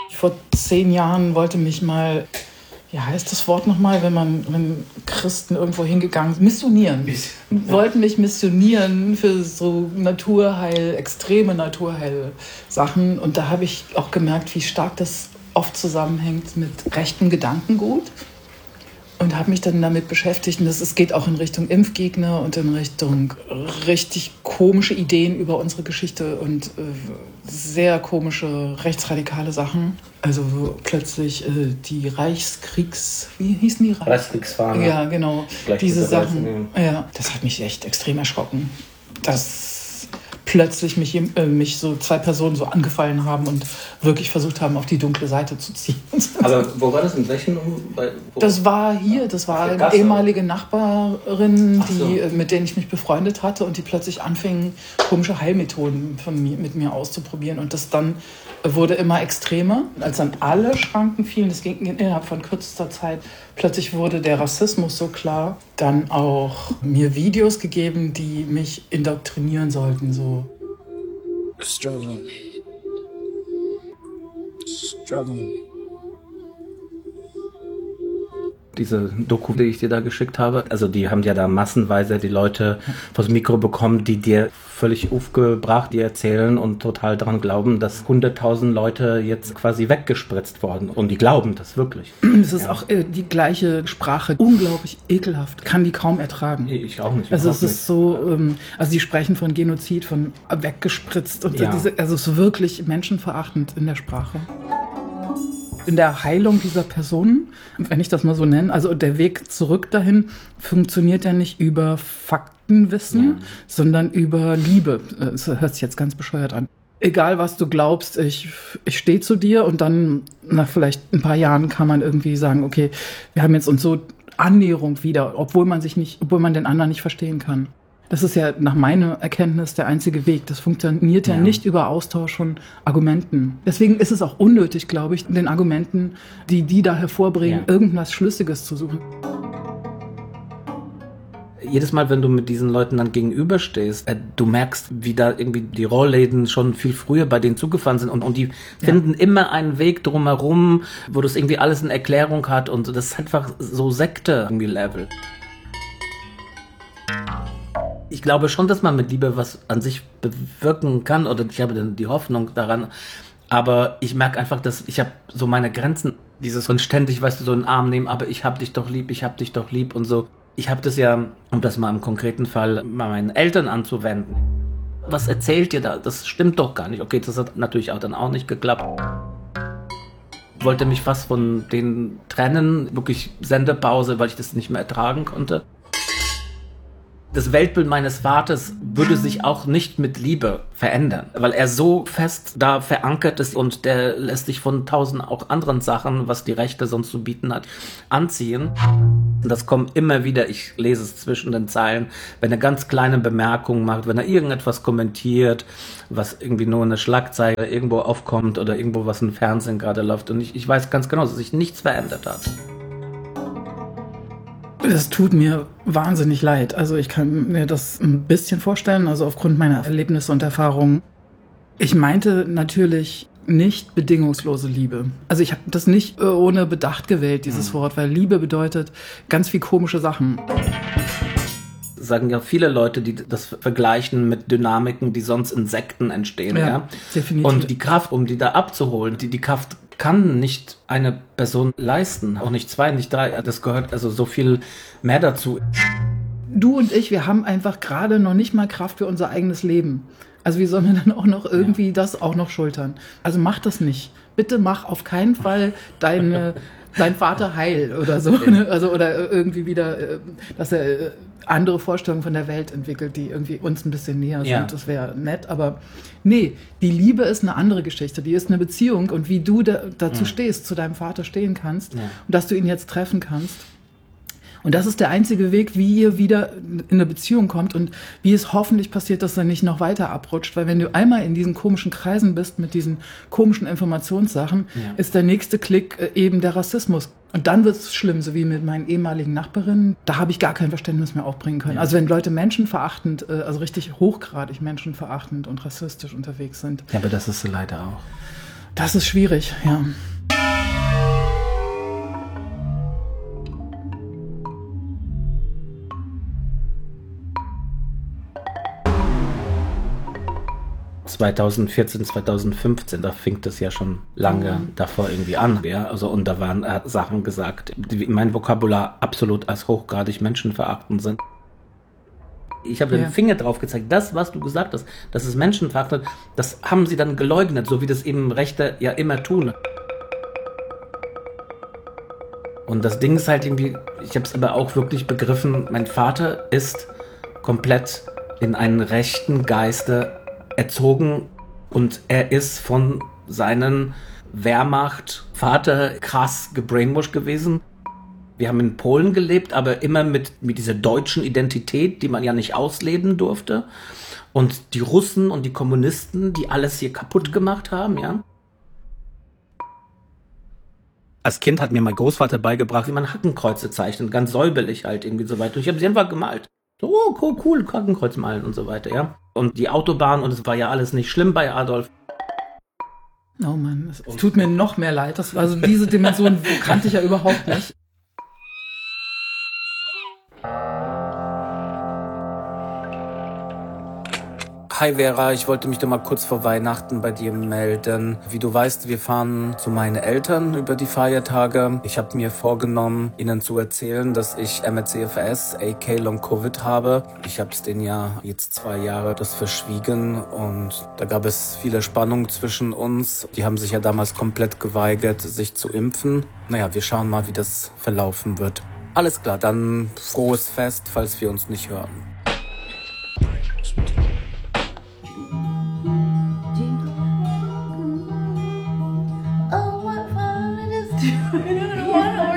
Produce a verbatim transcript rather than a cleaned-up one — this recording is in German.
Vor zehn Jahren wollte mich mal, wie heißt das Wort nochmal, wenn man, wenn Christen irgendwo hingegangen sind, missionieren. Wollten mich missionieren für so Naturheil, extreme Naturheil-Sachen. Und da habe ich auch gemerkt, wie stark das oft zusammenhängt mit rechtem Gedankengut. Und habe mich dann damit beschäftigt. Und das, es geht auch in Richtung Impfgegner und in Richtung richtig komische Ideen über unsere Geschichte und äh, sehr komische rechtsradikale Sachen. Also plötzlich äh, die Reichskriegs... Wie hießen die? Reich- Reichskriegsfahne. Ja, genau. Diese Sachen. Ja, das hat mich echt extrem erschrocken. Dass plötzlich mich, äh, mich so zwei Personen so angefallen haben und wirklich versucht haben, auf die dunkle Seite zu ziehen. Aber wo war das? In welchen? Bei, das war hier, das war eine ehemalige Nachbarin, die, so. mit denen ich mich befreundet hatte und die plötzlich anfingen, komische Heilmethoden von mir, mit mir auszuprobieren. Und das dann wurde immer extremer. Als dann alle Schranken fielen, das ging innerhalb von kürzester Zeit, plötzlich wurde der Rassismus so klar, dann auch mir Videos gegeben, die mich indoktrinieren sollten, so. Struggling. Struggling. Diese Doku, die ich dir da geschickt habe, also die haben ja da massenweise die Leute vors Mikro bekommen, die dir völlig aufgebracht, die erzählen und total daran glauben, dass hunderttausend Leute jetzt quasi weggespritzt wurden. Und die glauben das wirklich. Es ist ja auch äh, die gleiche Sprache, unglaublich ekelhaft, kann die kaum ertragen. Ich auch nicht. Also es ist nicht. so, ähm, also die sprechen von Genozid, von weggespritzt und ja. diese, also es ist wirklich menschenverachtend in der Sprache. In der Heilung dieser Personen, wenn ich das mal so nenne, also der Weg zurück dahin funktioniert ja nicht über Faktenwissen, ja. sondern über Liebe. Das hört sich jetzt ganz bescheuert an. Egal, was du glaubst, ich, ich stehe zu dir und dann nach vielleicht ein paar Jahren kann man irgendwie sagen, okay, wir haben jetzt uns so Annäherung wieder, obwohl man sich nicht, obwohl man den anderen nicht verstehen kann. Das ist ja nach meiner Erkenntnis der einzige Weg. Das funktioniert ja, ja nicht über Austausch von Argumenten. Deswegen ist es auch unnötig, glaube ich, den Argumenten, die die da hervorbringen, ja. irgendwas Schlüssiges zu suchen. Jedes Mal, wenn du mit diesen Leuten dann gegenüberstehst, äh, du merkst, wie da irgendwie die Rollläden schon viel früher bei denen zugefahren sind und, und die ja. finden immer einen Weg drumherum, wo das irgendwie alles eine Erklärung hat und das ist einfach so Sekte irgendwie Level. Ich glaube schon, dass man mit Liebe was an sich bewirken kann oder ich habe dann die Hoffnung daran, aber ich merke einfach, dass ich habe so meine Grenzen, dieses und ständig, weißt du, so einen Arm nehmen, aber ich hab dich doch lieb, ich hab dich doch lieb und so. Ich habe das ja, um das mal im konkreten Fall mal meinen Eltern anzuwenden. Was erzählt ihr da? Das stimmt doch gar nicht. Okay, das hat natürlich auch dann auch nicht geklappt. Ich wollte mich fast von denen trennen, wirklich Sendepause, weil ich das nicht mehr ertragen konnte. Das Weltbild meines Vaters würde sich auch nicht mit Liebe verändern, weil er so fest da verankert ist und der lässt sich von tausend auch anderen Sachen, was die Rechte sonst zu bieten hat, anziehen. Und das kommt immer wieder, ich lese es zwischen den Zeilen, wenn er ganz kleine Bemerkungen macht, wenn er irgendetwas kommentiert, was irgendwie nur eine Schlagzeile irgendwo aufkommt oder irgendwo was im Fernsehen gerade läuft. Und ich, ich weiß ganz genau, dass sich nichts verändert hat. Das tut mir wahnsinnig leid. Also ich kann mir das ein bisschen vorstellen, also aufgrund meiner Erlebnisse und Erfahrungen. Ich meinte natürlich nicht bedingungslose Liebe. Also ich habe das nicht ohne Bedacht gewählt, dieses mhm. Wort, weil Liebe bedeutet ganz viel komische Sachen. Sagen ja viele Leute, die das vergleichen mit Dynamiken, die sonst in Sekten entstehen. Ja, ja? Definitiv. Und die Kraft, um die da abzuholen, die, die Kraft kann nicht eine Person leisten, auch nicht zwei, nicht drei. Das gehört also so viel mehr dazu. Du und ich, wir haben einfach gerade noch nicht mal Kraft für unser eigenes Leben. Also wie sollen wir dann auch noch irgendwie ja. das auch noch schultern? Also mach das nicht. Bitte mach auf keinen Fall deine, dein Vater heil oder so. Ne? Also, oder irgendwie wieder, dass er andere Vorstellungen von der Welt entwickelt, die irgendwie uns ein bisschen näher sind. Ja. Das wäre nett, aber nee, die Liebe ist eine andere Geschichte. Die ist eine Beziehung und wie du da, dazu mhm. stehst, zu deinem Vater stehen kannst ja. und dass du ihn jetzt treffen kannst. Und das ist der einzige Weg, wie ihr wieder in eine Beziehung kommt und wie es hoffentlich passiert, dass er nicht noch weiter abrutscht. Weil wenn du einmal in diesen komischen Kreisen bist mit diesen komischen Informationssachen, ja. ist der nächste Klick eben der Rassismus. Und dann wird es schlimm, so wie mit meinen ehemaligen Nachbarinnen. Da habe ich gar kein Verständnis mehr aufbringen können. Ja. Also wenn Leute menschenverachtend, also richtig hochgradig menschenverachtend und rassistisch unterwegs sind. Ja, aber das ist so leider auch. Das ist schwierig, ja. zweitausendvierzehn, zweitausendfünfzehn, da fing das ja schon lange mhm. davor irgendwie an. Ja? Also, und da waren äh, Sachen gesagt, die in meinem Vokabular absolut als hochgradig menschenverachtend sind. Ich habe ja. den Finger drauf gezeigt, das, was du gesagt hast, dass es menschenverachtend, das haben sie dann geleugnet, so wie das eben Rechte ja immer tun. Und das Ding ist halt irgendwie, ich habe es aber auch wirklich begriffen, mein Vater ist komplett in einen rechten Geiste erzogen und er ist von seinen Wehrmacht-Vater krass gebrainwashed gewesen. Wir haben in Polen gelebt, aber immer mit, mit dieser deutschen Identität, die man ja nicht ausleben durfte. Und die Russen und die Kommunisten, die alles hier kaputt gemacht haben, ja. Als Kind hat mir mein Großvater beigebracht, wie man Hakenkreuze zeichnet, ganz säuberlich halt irgendwie so weiter. Und ich habe sie einfach gemalt. So, oh, cool, cool, Hakenkreuz malen und so weiter, ja. Und die Autobahn, und es war ja alles nicht schlimm bei Adolf. Oh Mann, es tut mir noch mehr leid. Das, also diese Dimension kannte ich ja überhaupt nicht. Hi Vera, ich wollte mich doch mal kurz vor Weihnachten bei dir melden. Wie du weißt, wir fahren zu meinen Eltern über die Feiertage. Ich habe mir vorgenommen, ihnen zu erzählen, dass ich M R C F S, aka Long Covid habe. Ich habe es denen ja jetzt zwei Jahre das verschwiegen und da gab es viele Spannungen zwischen uns. Die haben sich ja damals komplett geweigert, sich zu impfen. Naja, wir schauen mal, wie das verlaufen wird. Alles klar, dann frohes Fest, falls wir uns nicht hören. Oh, what fun it is to be in one